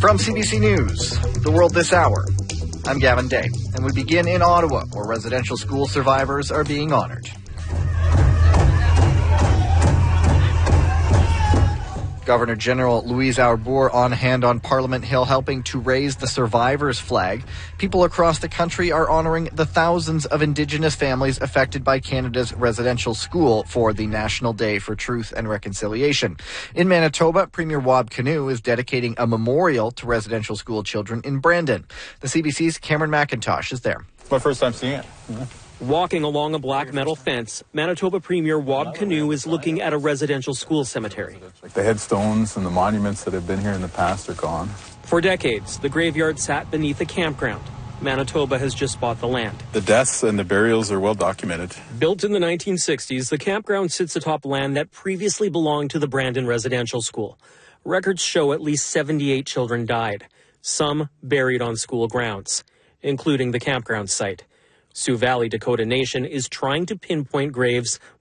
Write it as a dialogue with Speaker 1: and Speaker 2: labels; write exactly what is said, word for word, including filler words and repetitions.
Speaker 1: From C B C News, The World This Hour, I'm Gavin Day, and we begin in Ottawa, where residential school survivors are being honored. Governor General Louise Arbour on hand on Parliament Hill helping to raise the survivors flag. People across the country are honoring the thousands of Indigenous families affected by Canada's residential school for the National Day for Truth and Reconciliation. In Manitoba, Premier Wab Kinew is dedicating a memorial to residential school children in Brandon. The C B C's Cameron McIntosh is there.
Speaker 2: It's my first time seeing it. Mm-hmm.
Speaker 3: Walking along a black metal fence, Manitoba Premier Wab Kinew is looking at a residential school cemetery.
Speaker 2: The headstones and the monuments that have been here in the past are gone.
Speaker 3: For decades, the graveyard sat beneath a campground. Manitoba has just bought the land.
Speaker 2: The deaths and the burials are well documented.
Speaker 3: Built in the nineteen sixties, the campground sits atop land that previously belonged to the Brandon Residential School. Records show at least seventy-eight children died, some buried on school grounds, including the campground site. Sioux Valley Dakota Nation is trying to pinpoint graves